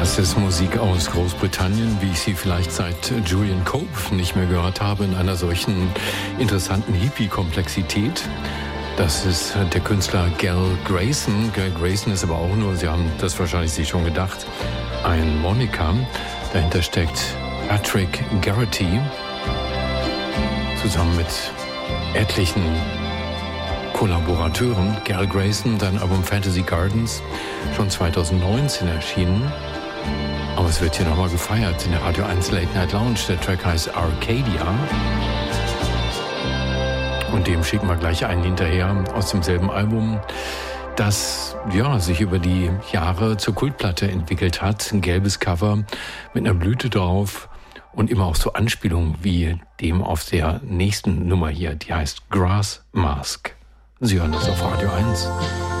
Das ist Musik aus Großbritannien, wie ich sie vielleicht seit Julian Cope nicht mehr gehört habe, in einer solchen interessanten Hippie-Komplexität. Das ist der Künstler Gal Grayson. Gal Grayson ist aber auch nur, Sie haben das wahrscheinlich sich schon gedacht, ein Moniker. Dahinter steckt Patrick Garrity, zusammen mit etlichen Kollaborateuren. Gal Grayson, sein Album Fantasy Gardens, schon 2019 erschienen. Aber es wird hier nochmal gefeiert in der Radio 1 Late Night Lounge. Der Track heißt Arcadia. Und dem schicken wir gleich einen hinterher aus demselben Album, das sich über die Jahre zur Kultplatte entwickelt hat. Ein gelbes Cover mit einer Blüte drauf und immer auch so Anspielungen wie dem auf der nächsten Nummer hier. Die heißt Grass Mask. Sie hören das auf Radio 1.